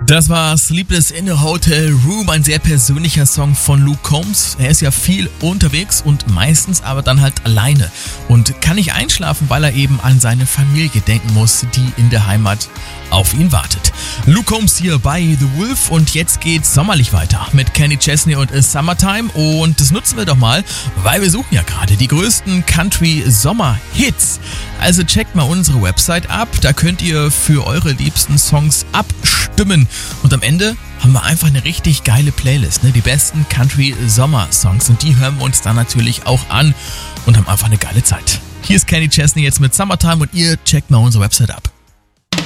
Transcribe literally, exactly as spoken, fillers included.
Das war Sleepless in a Hotel Room, ein sehr persönlicher Song von Luke Combs. Er ist ja viel unterwegs und meistens aber dann halt alleine und kann nicht einschlafen, weil er eben an seine Familie denken muss, die in der Heimat auf ihn wartet. Luke Combs hier bei The Wolf und jetzt geht's sommerlich weiter mit Kenny Chesney und A Summertime und das nutzen wir doch mal, weil wir suchen ja gerade die größten Country-Sommer-Hits. Also checkt mal unsere Website ab, da könnt ihr für eure liebsten Songs abstimmen und am Ende haben wir einfach eine richtig geile Playlist, ne? Die besten Country-Sommer-Songs und die hören wir uns dann natürlich auch an und haben einfach eine geile Zeit. Hier ist Kenny Chesney jetzt mit Summertime und ihr checkt mal unsere Website ab.